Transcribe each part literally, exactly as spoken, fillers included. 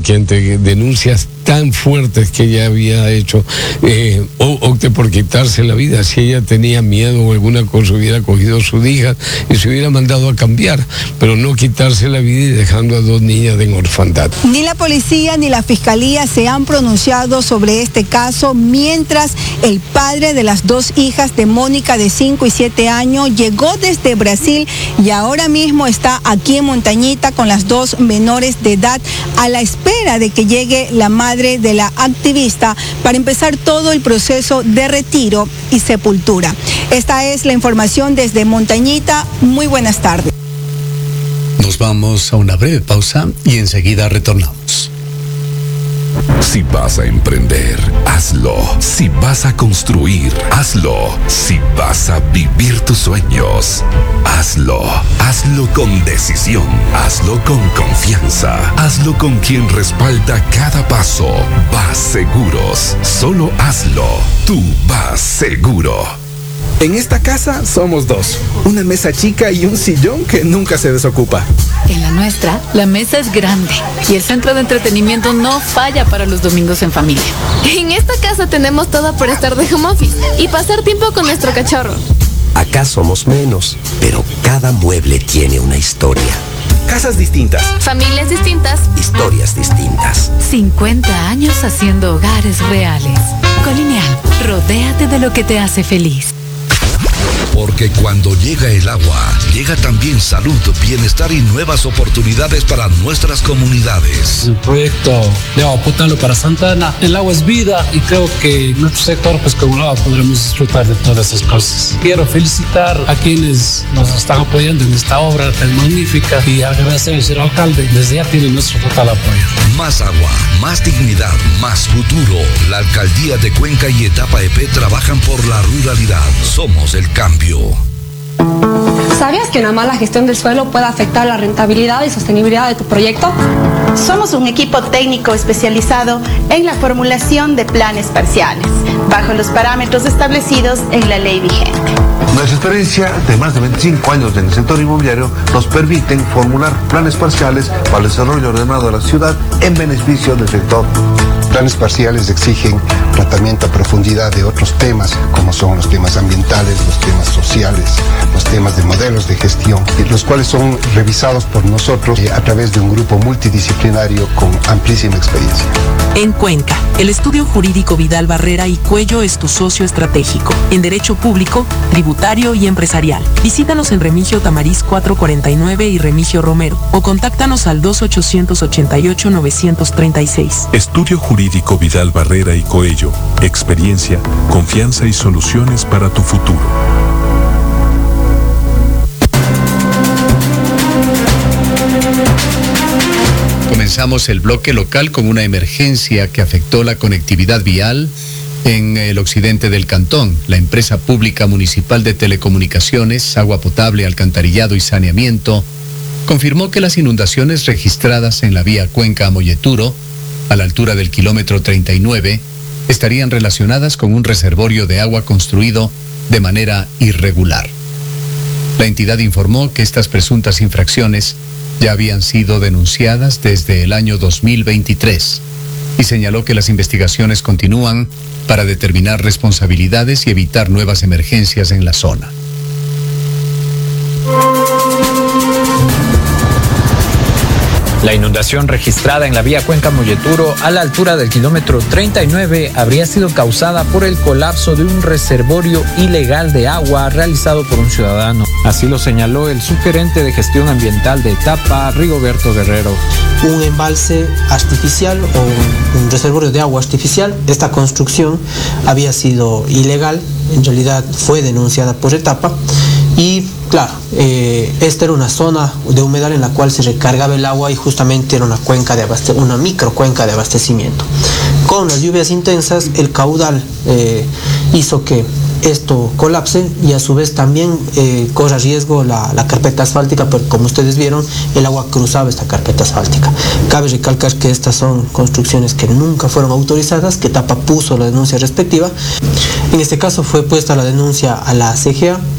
que ante denuncias tan fuertes que ella había hecho, eh, opte por quitarse la vida. Si ella tenía miedo o alguna cosa, hubiera cogido a su hija y se hubiera mandado a cambiar, pero no quitarse la vida y dejando a dos niñas en orfandad. Ni la policía ni la fiscalía se han pronunciado sobre este caso, mientras el padre de las dos hijas de Mónica, de cinco y siete años, llegó desde Brasil y ahora mismo está aquí en Montañita con las dos menores de edad, a la espera de que llegue la madre de la activista para empezar todo el proceso de retiro y sepultura. Esta es la información desde Montañita. Muy buenas tardes. Nos vamos a una breve pausa y enseguida retornamos. Si vas a emprender, hazlo. Si vas a construir, hazlo. Si vas a vivir tus sueños, hazlo. Hazlo con decisión. Hazlo con confianza. Hazlo con quien respalda cada paso. Vas Seguros. Solo hazlo. Tú vas seguro. En esta casa somos dos, una mesa chica y un sillón que nunca se desocupa. En la nuestra, la mesa es grande y el centro de entretenimiento no falla para los domingos en familia. En esta casa tenemos todo para estar de home office y pasar tiempo con nuestro cachorro. Acá somos menos, pero cada mueble tiene una historia. Casas distintas. Familias distintas. Historias distintas. cincuenta años haciendo hogares reales. Colineal, rodéate de lo que te hace feliz. Porque cuando llega el agua, llega también salud, bienestar y nuevas oportunidades para nuestras comunidades. El proyecto de agua potable para Santa Ana, el agua es vida y creo que en nuestro sector, pues como agua, podremos disfrutar de todas esas cosas. Quiero felicitar a quienes nos están apoyando en esta obra tan magnífica y agradecer al señor alcalde, desde ya tiene nuestro total apoyo. Más agua, más dignidad, más futuro. La alcaldía de Cuenca y Etapa E P trabajan por la ruralidad. Somos el cambio. ¿Sabías que una mala gestión del suelo puede afectar la rentabilidad y sostenibilidad de tu proyecto? Somos un equipo técnico especializado en la formulación de planes parciales, bajo los parámetros establecidos en la ley vigente. Nuestra experiencia de más de veinticinco años en el sector inmobiliario nos permiten formular planes parciales para el desarrollo ordenado de la ciudad en beneficio del sector. Planes parciales exigen tratamiento a profundidad de otros temas, como son los temas ambientales, los temas sociales, los temas de modelos de gestión, los cuales son revisados por nosotros a través de un grupo multidisciplinario con amplísima experiencia. En Cuenca, el estudio jurídico Vidal Barrera y Cuello es tu socio estratégico en derecho público, tributario y empresarial. Visítanos en Remigio Tamariz cuatrocientos cuarenta y nueve y Remigio Romero o contáctanos al dos ochocientos ochenta y ocho novecientos treinta y seis. Estudio jurídico Vidal Barrera y Coello. Experiencia, confianza y soluciones para tu futuro. Comenzamos el bloque local con una emergencia que afectó la conectividad vial en el occidente del cantón. La empresa pública municipal de telecomunicaciones, agua potable, alcantarillado y saneamiento confirmó que las inundaciones registradas en la vía Cuenca a Molleturo, a la altura del kilómetro treinta y nueve, estarían relacionadas con un reservorio de agua construido de manera irregular. La entidad informó que estas presuntas infracciones ya habían sido denunciadas desde el año dos mil veintitrés y señaló que las investigaciones continúan para determinar responsabilidades y evitar nuevas emergencias en la zona. La inundación registrada en la vía Cuenca-Molleturo a la altura del kilómetro treinta y nueve habría sido causada por el colapso de un reservorio ilegal de agua realizado por un ciudadano. Así lo señaló el subgerente de gestión ambiental de Etapa, Rigoberto Guerrero. Un embalse artificial o un reservorio de agua artificial, esta construcción había sido ilegal, en realidad fue denunciada por Etapa. Y claro, eh, esta era una zona de humedal en la cual se recargaba el agua y justamente era una cuenca de abaste una microcuenca de abastecimiento. Con las lluvias intensas, el caudal eh, hizo que esto colapse y a su vez también eh, corre riesgo la, la carpeta asfáltica, porque como ustedes vieron, el agua cruzaba esta carpeta asfáltica. Cabe recalcar que estas son construcciones que nunca fueron autorizadas, que Etapa puso la denuncia respectiva. En este caso fue puesta la denuncia a la C G A,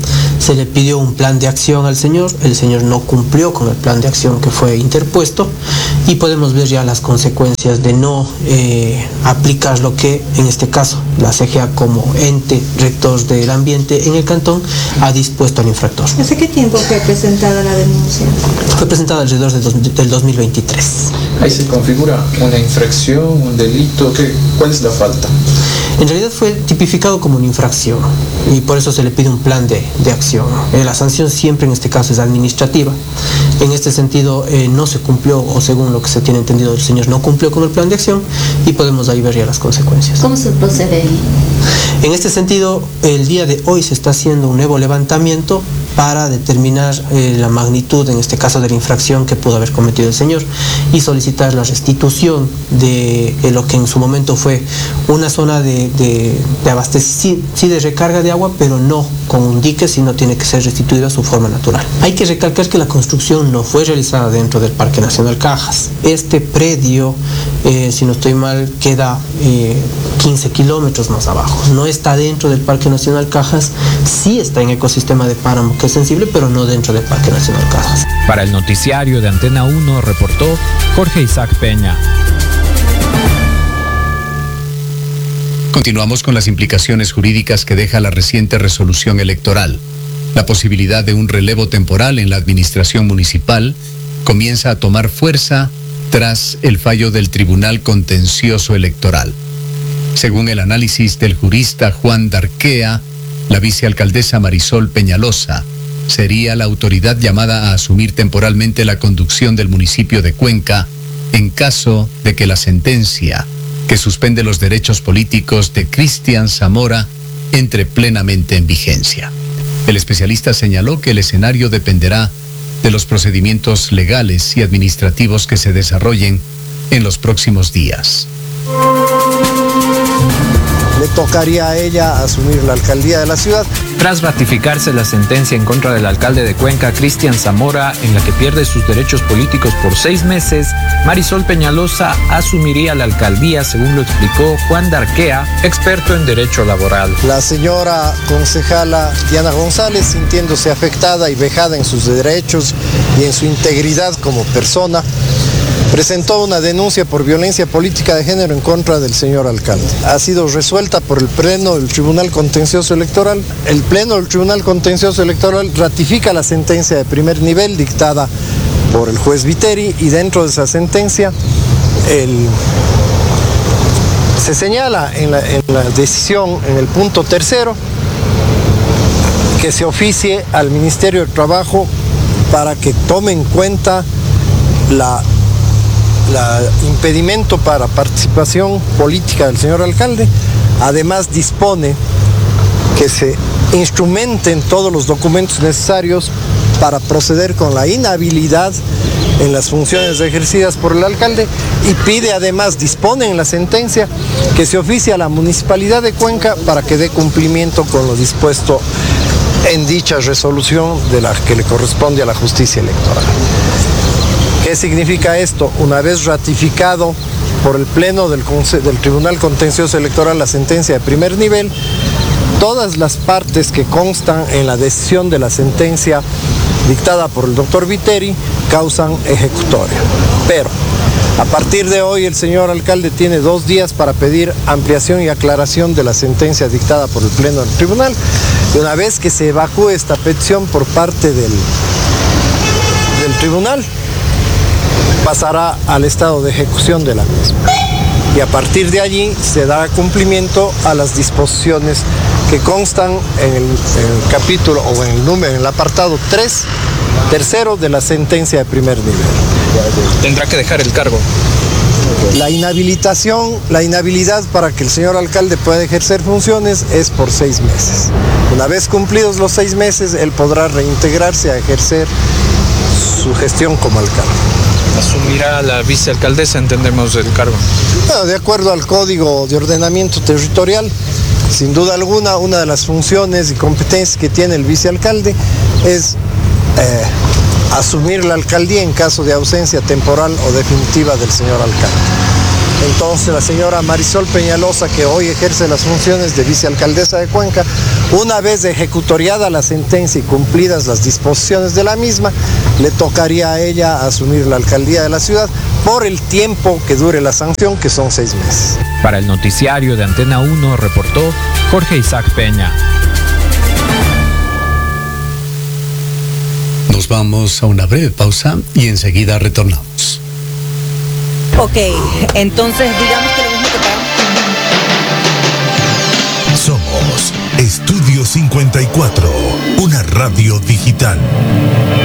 se le pidió un plan de acción al señor, el señor no cumplió con el plan de acción que fue interpuesto y podemos ver ya las consecuencias de no eh, aplicar lo que en este caso la C G A como ente rector del ambiente en el cantón ha dispuesto al infractor. ¿Hace qué tiempo fue presentada la denuncia? Fue presentada alrededor del, dos, del dos mil veintitrés. Ahí se configura una infracción, un delito, ¿qué, ¿cuál es la falta? En realidad fue tipificado como una infracción y por eso se le pide un plan de, de acción. Eh, la sanción siempre en este caso es administrativa. En este sentido eh, no se cumplió, o según lo que se tiene entendido, el señor no cumplió con el plan de acción y podemos ahí ver ya las consecuencias. ¿Cómo se procede ahí? En este sentido, el día de hoy se está haciendo un nuevo levantamiento para determinar eh, la magnitud, en este caso, de la infracción que pudo haber cometido el señor y solicitar la restitución de eh, lo que en su momento fue una zona de, de, de abastecimiento, sí, de recarga de agua, pero no con un dique, sino tiene que ser restituido a su forma natural. Hay que recalcar que la construcción no fue realizada dentro del Parque Nacional Cajas. Este predio, eh, si no estoy mal, queda eh, quince kilómetros más abajo. No está dentro del Parque Nacional Cajas, sí está en ecosistema de páramo, que es sensible, pero no dentro del Parque Nacional Cajas. Para el noticiario de Antena uno reportó Jorge Isaac Peña. Continuamos con las implicaciones jurídicas que deja la reciente resolución electoral. La posibilidad de un relevo temporal en la administración municipal comienza a tomar fuerza tras el fallo del Tribunal Contencioso Electoral. Según el análisis del jurista Juan Darquea, la vicealcaldesa Marisol Peñalosa sería la autoridad llamada a asumir temporalmente la conducción del municipio de Cuenca en caso de que la sentencia que suspende los derechos políticos de Cristian Zamora entre plenamente en vigencia. El especialista señaló que el escenario dependerá de los procedimientos legales y administrativos que se desarrollen en los próximos días. Le tocaría a ella asumir la alcaldía de la ciudad. Tras ratificarse la sentencia en contra del alcalde de Cuenca, Cristian Zamora, en la que pierde sus derechos políticos por seis meses, Marisol Peñalosa asumiría la alcaldía, según lo explicó Juan Darquea, experto en derecho laboral. La señora concejala Diana González, sintiéndose afectada y vejada en sus derechos y en su integridad como persona, presentó una denuncia por violencia política de género en contra del señor alcalde. Ha sido resuelta por el Pleno del Tribunal Contencioso Electoral. El Pleno del Tribunal Contencioso Electoral ratifica la sentencia de primer nivel dictada por el juez Viteri y dentro de esa sentencia el, se señala en la, en la decisión, en el punto tercero, que se oficie al Ministerio de Trabajo para que tome en cuenta la la impedimento para participación política del señor alcalde. Además dispone que se instrumenten todos los documentos necesarios para proceder con la inhabilidad en las funciones ejercidas por el alcalde y pide además, dispone en la sentencia, que se oficie a la Municipalidad de Cuenca para que dé cumplimiento con lo dispuesto en dicha resolución de la que le corresponde a la justicia electoral. ¿Qué significa esto? Una vez ratificado por el Pleno del, del Tribunal Contencioso Electoral la sentencia de primer nivel, todas las partes que constan en la decisión de la sentencia dictada por el doctor Viteri causan ejecutoria. Pero a partir de hoy el señor alcalde tiene dos días para pedir ampliación y aclaración de la sentencia dictada por el Pleno del Tribunal. Y una vez que se evacúe esta petición por parte del, del Tribunal, pasará al estado de ejecución de la misma. Y a partir de allí se dará cumplimiento a las disposiciones que constan en el, en el capítulo o en el número, en el apartado tres, tercero de la sentencia de primer nivel. ¿Tendrá que dejar el cargo? La inhabilitación, la inhabilidad para que el señor alcalde pueda ejercer funciones es por seis meses. Una vez cumplidos los seis meses, él podrá reintegrarse a ejercer su gestión como alcalde. ¿Asumirá la vicealcaldesa, entendemos, el cargo? Bueno, de acuerdo al Código de Ordenamiento Territorial, sin duda alguna, una de las funciones y competencias que tiene el vicealcalde es eh, asumir la alcaldía en caso de ausencia temporal o definitiva del señor alcalde. Entonces la señora Marisol Peñalosa, que hoy ejerce las funciones de vicealcaldesa de Cuenca, una vez ejecutoriada la sentencia y cumplidas las disposiciones de la misma, le tocaría a ella asumir la alcaldía de la ciudad por el tiempo que dure la sanción, que son seis meses. Para el noticiario de Antena uno reportó Jorge Isaac Peña. Nos vamos a una breve pausa y enseguida retornamos. Ok, entonces digamos que lo mismo que pagamos. Somos Estudio cincuenta y cuatro, una radio digital.